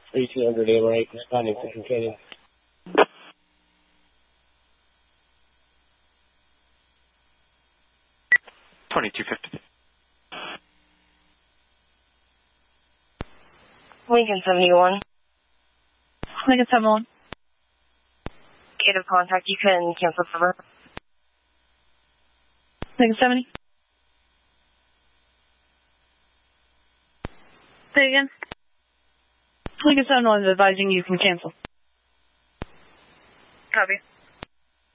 3200 AM8, responding to Central Canyon. 2250. Lincoln 71. Lincoln 71. Gate of contact, you can cancel cover. Lincoln 70. Say again. Lincoln 71 is advising you can cancel. Copy.